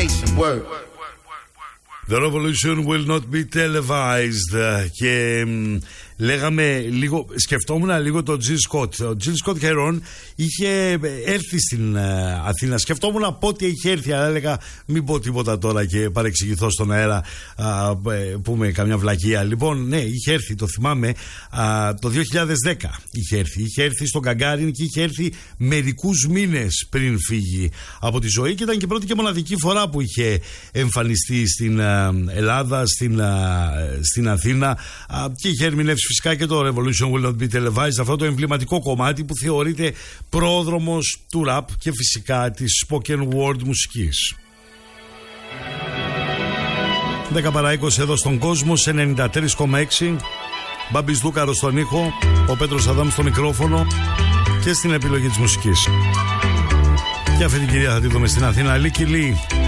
station. Word. The revolution will not be televised. Και λέγαμε λίγο, σκεφτόμουν λίγο τον Jill Scott. Ο Jill Scott Heron είχε έρθει στην Αθήνα. Σκεφτόμουν πότε είχε έρθει, αλλά έλεγα μην πω τίποτα τώρα και παρεξηγηθώ στον αέρα, πούμε καμιά βλακεία. Λοιπόν, ναι, είχε έρθει, το θυμάμαι, το 2010 είχε έρθει. Είχε έρθει στον Γκαγκάριν και είχε έρθει μερικούς μήνες πριν φύγει από τη ζωή και ήταν και πρώτη και μοναδική φορά που είχε εμφανιστεί στην Ελλάδα, στην Αθήνα, και είχε ερμηνεύσει φυσικά και το Revolution Will Not Be Televised, αυτό το εμβληματικό κομμάτι που θεωρείται πρόδρομος του rap και φυσικά της spoken word μουσικής. 10 παρά 20 εδώ στον κόσμο, σε 93,6. Μπάμπης Δούκαρος στον ήχο, ο Πέτρος Αδάμ στο μικρόφωνο και στην επιλογή της μουσικής. Και αυτή την κυρία θα τη δούμε στην Αθήνα, Λίκη Λί.